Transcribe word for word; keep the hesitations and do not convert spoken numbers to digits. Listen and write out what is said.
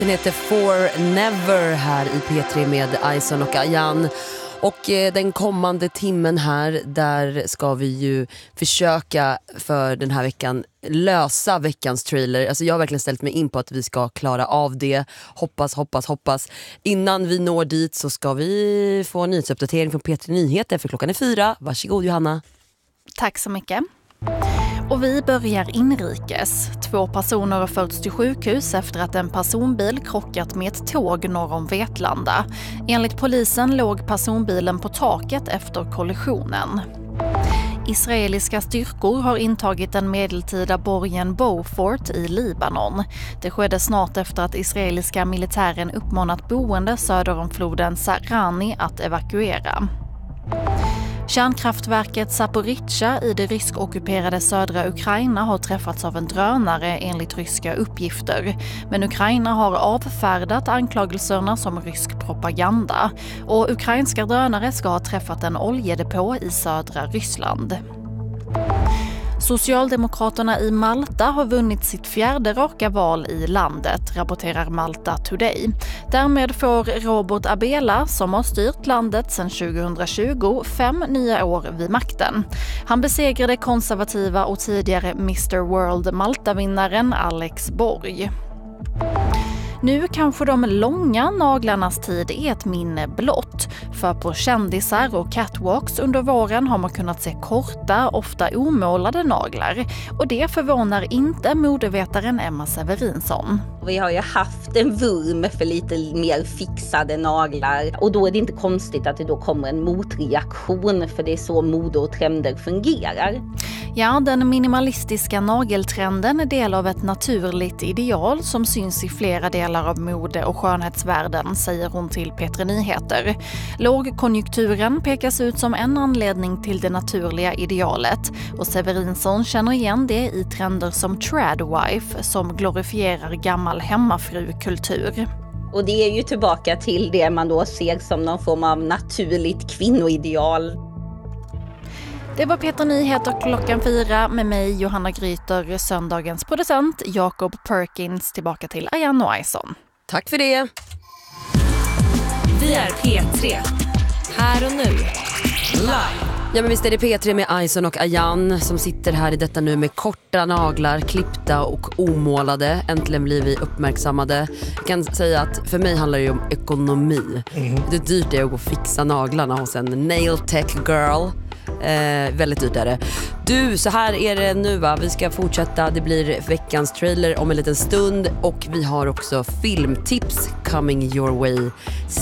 Den heter For Never här i P tre med Ison och Ayan. Och eh, den kommande timmen här, där ska vi ju försöka för den här veckan lösa veckans trailer. Alltså jag har verkligen ställt mig in på att vi ska klara av det. Hoppas, hoppas, hoppas. Innan vi når dit så ska vi få en nyhetsuppdatering från P tre Nyheter för klockan är fyra. Varsågod Johanna. Tack så mycket. Och vi börjar inrikes. Två personer har förts till sjukhus efter att en personbil krockat med ett tåg norr om Vetlanda. Enligt polisen låg personbilen på taket efter kollisionen. Israeliska styrkor har intagit den medeltida borgen Beaufort i Libanon. Det skedde snart efter att israeliska militären uppmanat boende söder om floden Sarani att evakuera. Kärnkraftverket Zaporizjzja i det ryskockuperade södra Ukraina har träffats av en drönare enligt ryska uppgifter. Men Ukraina har avfärdat anklagelserna som rysk propaganda. Och ukrainska drönare ska ha träffat en oljedepå i södra Ryssland. Socialdemokraterna i Malta har vunnit sitt fjärde raka val i landet, rapporterar Malta Today. Därmed får Robert Abela, som har styrt landet sedan tjugohundratjugo, fem nya år vid makten. Han besegrade konservativa och tidigare mister World Malta-vinnaren Alex Borg. Nu kanske de långa naglarnas tid är ett minne blott. För på kändisar och catwalks under våren har man kunnat se korta, ofta omålade naglar. Och det förvånar inte modevetaren Emma Severinsson. Vi har ju haft en vurm för lite mer fixade naglar. Och då är det inte konstigt att det då kommer en motreaktion, för det är så mode och trender fungerar. Ja, den minimalistiska nageltrenden är del av ett naturligt ideal som syns i flera delar av mode- och skönhetsvärlden, säger hon till P tre Nyheter. Lågkonjunkturen pekas ut som en anledning till det naturliga idealet, och Severinsson känner igen det i trender som tradwife, som glorifierar gammal hemmafrukultur. Och det är ju tillbaka till det man då ser som någon form av naturligt kvinnoideal. Det var P tre Nyheter klockan fyra med mig, Johanna Gryter, söndagens producent Jakob Perkins. Tillbaka till Ayan och Ison. Tack för det. Vi är P tre. Här och nu. Live. Ja, men visst är det P tre med Ison och Ayan som sitter här i detta nu med korta naglar, klippta och omålade. Äntligen blir vi uppmärksammade. Jag kan säga att för mig handlar det ju om ekonomi. Mm. Det är dyrt det att gå och fixa naglarna hos en nail tech girl. Eh, väldigt dyrt är det. Du, så här är det nu va. Vi ska fortsätta. Det blir veckans trailer om en liten stund. Och vi har också filmtips coming your way.